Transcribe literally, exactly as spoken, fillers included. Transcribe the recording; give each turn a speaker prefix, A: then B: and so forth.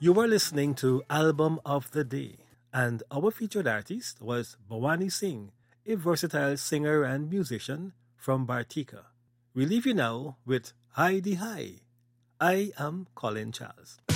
A: You were listening to Album of the Day, and our featured artist was Bhawani Singh, a versatile singer and musician from Bartika. We leave you now with Heidi High. I am Colin Charles.